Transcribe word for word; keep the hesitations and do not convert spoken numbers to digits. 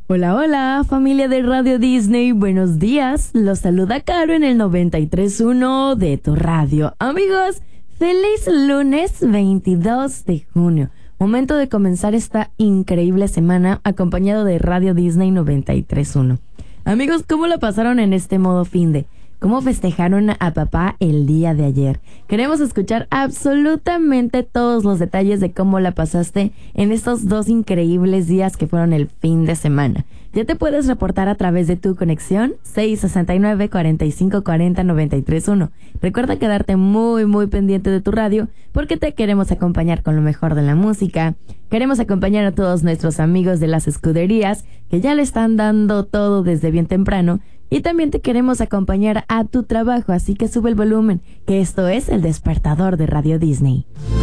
Hola, hola, familia de Radio Disney, buenos días. Los saluda Caro en el noventa y tres punto uno de tu radio. Amigos, feliz lunes veintidós de junio. Momento de comenzar esta increíble semana acompañado de Radio Disney noventa y tres punto uno. Amigos, ¿cómo la pasaron en este modo finde? ¿Cómo festejaron a papá el día de ayer? Queremos escuchar absolutamente todos los detalles de cómo la pasaste en estos dos increíbles días que fueron el fin de semana. Ya te puedes reportar a través de tu conexión seis sesenta y nueve, cuarenta y cinco cuarenta, noventa y tres punto uno. Recuerda quedarte muy muy pendiente de tu radio porque te queremos acompañar con lo mejor de la música. Queremos acompañar a todos nuestros amigos de las escuderías que ya le están dando todo desde bien temprano. Y también te queremos acompañar a tu trabajo, así que sube el volumen, que esto es El Despertador de Radio Disney.